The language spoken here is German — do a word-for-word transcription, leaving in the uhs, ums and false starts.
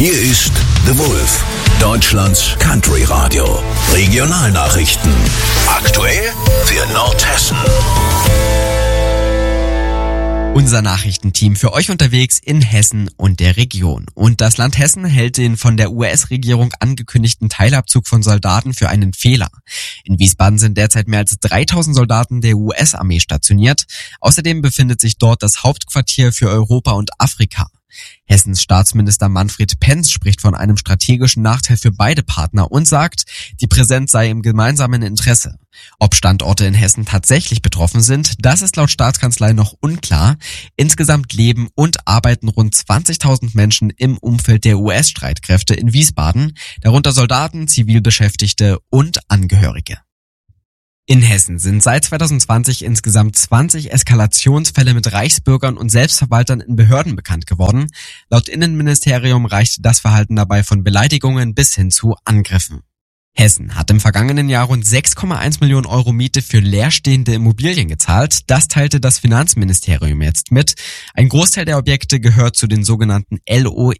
Hier ist The Wolf, Deutschlands Country Radio. Regionalnachrichten. Aktuell für Nordhessen. Unser Nachrichtenteam für euch unterwegs in Hessen und der Region. Und das Land Hessen hält den von der U S-Regierung angekündigten Teilabzug von Soldaten für einen Fehler. In Wiesbaden sind derzeit mehr als dreitausend Soldaten der U S-Armee stationiert. Außerdem befindet sich dort das Hauptquartier für Europa und Afrika. Hessens Staatsminister Manfred Penz spricht von einem strategischen Nachteil für beide Partner und sagt, die Präsenz sei im gemeinsamen Interesse. Ob Standorte in Hessen tatsächlich betroffen sind, das ist laut Staatskanzlei noch unklar. Insgesamt leben und arbeiten rund zwanzigtausend Menschen im Umfeld der U S-Streitkräfte in Wiesbaden, darunter Soldaten, Zivilbeschäftigte und Angehörige. In Hessen sind seit zwanzig zwanzig insgesamt zwanzig Eskalationsfälle mit Reichsbürgern und Selbstverwaltern in Behörden bekannt geworden. Laut Innenministerium reichte das Verhalten dabei von Beleidigungen bis hin zu Angriffen. Hessen hat im vergangenen Jahr rund sechs Komma eins Millionen Euro Miete für leerstehende Immobilien gezahlt. Das teilte das Finanzministerium jetzt mit. Ein Großteil der Objekte gehört zu den sogenannten L O